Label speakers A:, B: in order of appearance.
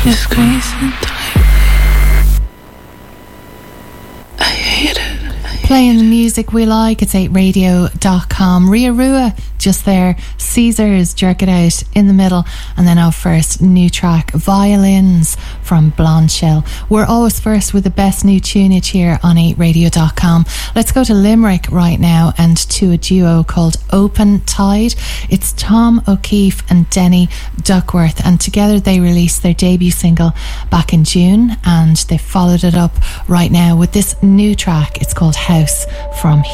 A: Disgracing tightly. I hate it.
B: Playing the music we like, it's 8radio.com. Ria Rua just there, Caesars, Jerk It Out in the middle, and then our first new track, Violins from Blonde Shell. We're always first with the best new tunage here on 8radio.com. Let's go to Limerick right now and to a duo called Open Tide. It's Tom O'Keefe and Denny Duckworth, and together they released their debut single back in June, and they followed it up right now with this new track. It's called House from